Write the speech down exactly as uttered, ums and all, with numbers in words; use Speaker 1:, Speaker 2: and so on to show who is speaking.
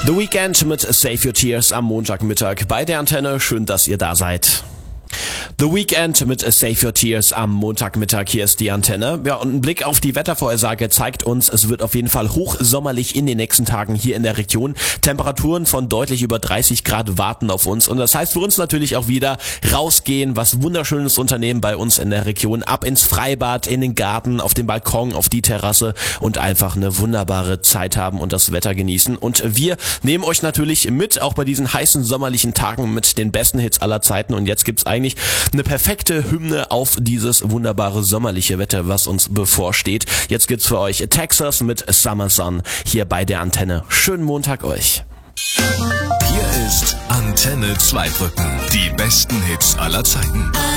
Speaker 1: The Weeknd mit Save Your Tears am Montagmittag bei der Antenne. Schön, dass ihr da seid. The Weeknd mit Save Your Tears am Montagmittag. Hier ist die Antenne. Ja, und ein Blick auf die Wettervorhersage zeigt uns, es wird auf jeden Fall hochsommerlich in den nächsten Tagen hier in der Region. Temperaturen von deutlich über dreißig Grad warten auf uns. Und das heißt für uns natürlich auch wieder rausgehen, was wunderschönes unternehmen bei uns in der Region. Ab ins Freibad, in den Garten, auf den Balkon, auf die Terrasse und einfach eine wunderbare Zeit haben und das Wetter genießen. Und wir nehmen euch natürlich mit, auch bei diesen heißen sommerlichen Tagen mit den besten Hits aller Zeiten. Und jetzt gibt's eigentlich eine perfekte Hymne auf dieses wunderbare sommerliche Wetter, was uns bevorsteht. Jetzt gibt's für euch Texas mit Summer Sun hier bei der Antenne. Schönen Montag euch.
Speaker 2: Hier ist Antenne Zweibrücken. Die besten Hits aller Zeiten.